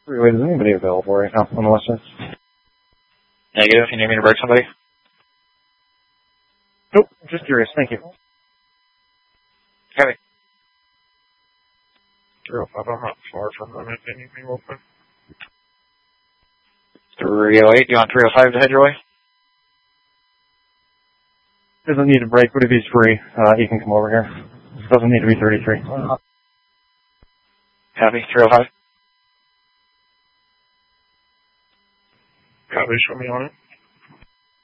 Freeway, is anybody available right now on the west side? Negative. You need me to break somebody? Nope, just curious. Thank you. Heavy. 305, I'm not far from them. Anything real quick? 308, you on 305 to head your way? Doesn't need a break, but if he's free, he can come over here. Doesn't need to be 33. Heavy, 305. Copy, show me on it.